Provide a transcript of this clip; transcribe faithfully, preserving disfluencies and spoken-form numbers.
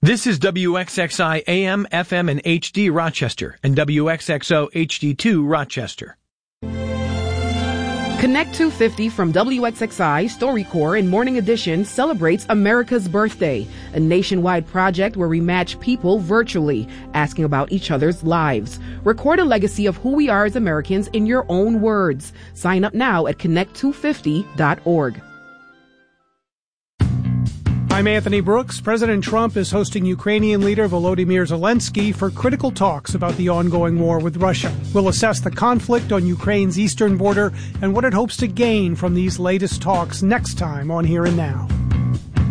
This is W X X I A M, F M, and H D Rochester and W X X O H D two Rochester. Connect two fifty from W X X I, StoryCorps, and Morning Edition celebrates America's Birthday, a nationwide project where we match people virtually, asking about each other's lives. Record a legacy of who we are as Americans in your own words. Sign up now at connect two fifty dot org. I'm Anthony Brooks. President Trump is hosting Ukrainian leader Volodymyr Zelensky for critical talks about the ongoing war with Russia. We'll assess the conflict on Ukraine's eastern border and what it hopes to gain from these latest talks next time on Here and Now.